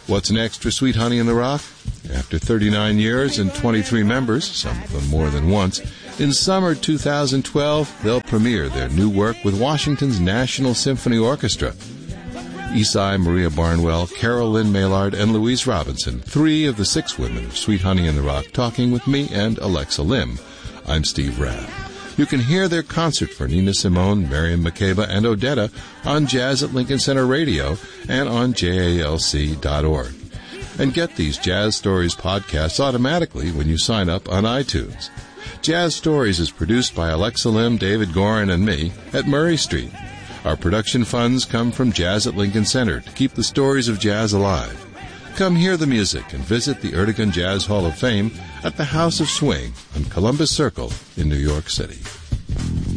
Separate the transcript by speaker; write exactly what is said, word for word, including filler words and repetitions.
Speaker 1: What's next for Sweet Honey in the Rock? After thirty-nine years and twenty-three members, some of them more than once, in summer two thousand twelve, they'll premiere their new work with Washington's National Symphony Orchestra. Esai, Maria Barnwell, Carol Lynn Maillard, and Louise Robinson, three of the six women of Sweet Honey in the Rock, talking with me and Alexa Lim. I'm Steve Rath. You can hear their concert for Nina Simone, Miriam Makeba, and Odetta on Jazz at Lincoln Center Radio and on J A L C dot org. And get these Jazz Stories podcasts automatically when you sign up on iTunes. Jazz Stories is produced by Alexa Lim, David Gorin, and me at Murray Street. Our production funds come from Jazz at Lincoln Center to keep the stories of jazz alive. Come hear the music and visit the Ertegun Jazz Hall of Fame at the House of Swing on Columbus Circle in New York City.